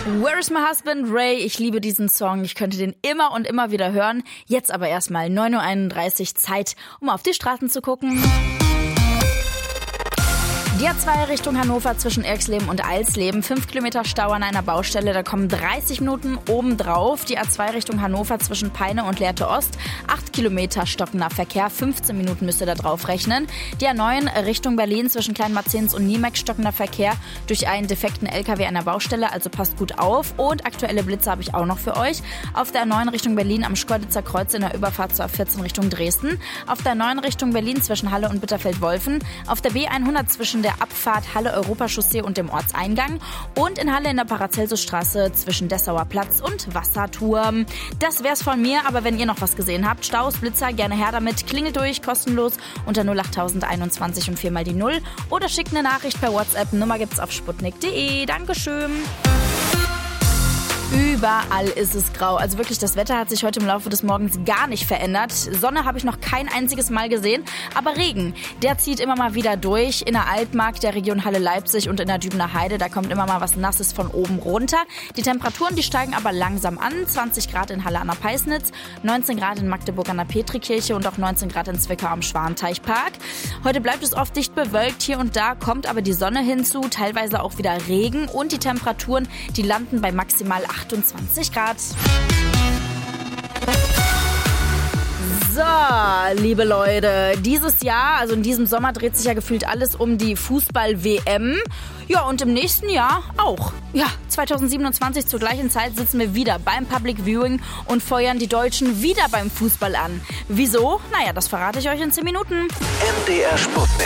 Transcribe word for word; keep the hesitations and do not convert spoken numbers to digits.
Where is my husband? Ray, ich liebe diesen Song. Ich könnte den immer und immer wieder hören. Jetzt aber erstmal neun Uhr einunddreißig, Zeit, um auf die Straßen zu gucken. Die A zwei Richtung Hannover zwischen Erxleben und Eilsleben. fünf Kilometer Stau an einer Baustelle, da kommen dreißig Minuten obendrauf. Die A zwei Richtung Hannover zwischen Peine und Lehrte Ost. acht Kilometer stockender Verkehr, fünfzehn Minuten müsst ihr da drauf rechnen. Die A neun Richtung Berlin zwischen Kleinmarzens und Niemeck stockender Verkehr durch einen defekten L K W an der Baustelle, also passt gut auf. Und aktuelle Blitze habe ich auch noch für euch. Auf der A neun Richtung Berlin am Schkeuditzer Kreuz in der Überfahrt zur A vierzehn Richtung Dresden. Auf der A neun Richtung Berlin zwischen Halle und Bitterfeld-Wolfen. Auf der B hundert zwischen der Abfahrt Halle Europachaussee und dem Ortseingang und in Halle in der Paracelsusstraße zwischen Dessauer Platz und Wasserturm. Das wär's von mir, aber wenn ihr noch was gesehen habt, Staus, Blitzer, gerne her damit, klingelt durch, kostenlos unter null acht einundzwanzig und viermal die Null oder schickt eine Nachricht per WhatsApp, Nummer gibt's auf sputnik punkt de. Dankeschön. Überall ist es grau. Also wirklich, das Wetter hat sich heute im Laufe des Morgens gar nicht verändert. Sonne habe ich noch kein einziges Mal gesehen. Aber Regen, der zieht immer mal wieder durch. In der Altmark, der Region Halle-Leipzig und in der Dübener Heide, da kommt immer mal was Nasses von oben runter. Die Temperaturen, die steigen aber langsam an. zwanzig Grad in Halle an der Peisnitz, neunzehn Grad in Magdeburg an der Petrikirche und auch neunzehn Grad in Zwickau am Schwanteichpark. Heute bleibt es oft dicht bewölkt. Hier und da kommt aber die Sonne hinzu, teilweise auch wieder Regen. Und die Temperaturen, die landen bei maximal achtundzwanzig Grad. So, liebe Leute, dieses Jahr, also in diesem Sommer, dreht sich ja gefühlt alles um die Fußball-W M. Ja, und im nächsten Jahr auch. Ja, zwanzig siebenundzwanzig zur gleichen Zeit sitzen wir wieder beim Public Viewing und feuern die Deutschen wieder beim Fußball an. Wieso? Naja, das verrate ich euch in zehn Minuten. M D R Sputnik.